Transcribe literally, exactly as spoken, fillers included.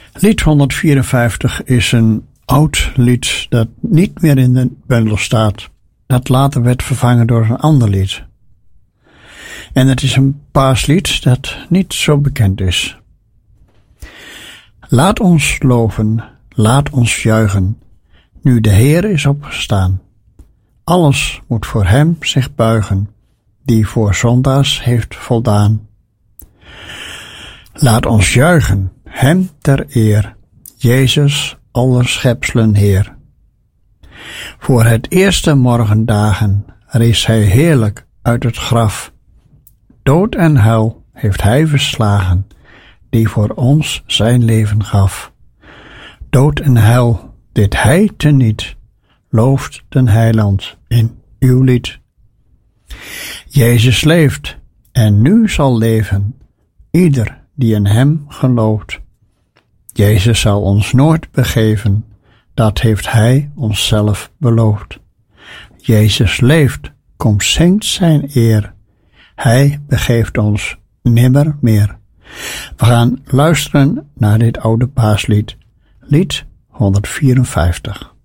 Lied honderdvierenvijftig is een oud lied dat niet meer in de bundel staat, dat later werd vervangen door een ander lied. En het is een paaslied dat niet zo bekend is. Laat ons loven, laat ons juichen, nu de Heer is opgestaan. Alles moet voor hem zich buigen, die voor zondaars heeft voldaan. Laat ons juichen, hem ter eer, Jezus aller schepselen Heer. Voor het eerste morgendagen rees hij heerlijk uit het graf. Dood en hel heeft hij verslagen, die voor ons zijn leven gaf. Dood en hel deed hij teniet, looft den heiland in uw lied. Jezus leeft en nu zal leven, ieder die in hem gelooft. Jezus zal ons nooit begeven, dat heeft hij onszelf beloofd. Jezus leeft, kom zingt zijn eer, hij begeeft ons nimmer meer. We gaan luisteren naar dit oude paaslied, lied honderdvierenvijftig.